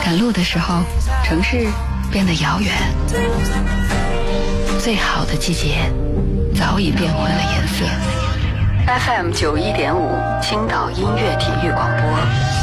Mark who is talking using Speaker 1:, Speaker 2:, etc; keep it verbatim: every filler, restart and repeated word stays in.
Speaker 1: 赶路的时候，城市变得遥远，最好的季节早已变换了颜色。F M 九一点五，青岛音乐体育广播。